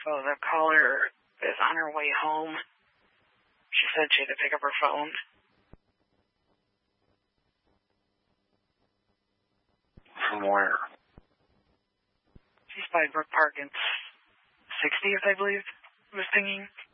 Oh, the caller is on her way home. She said she had to pick up her phone. From where? She's by Brook Park. It's 60th, I believe, was pinging.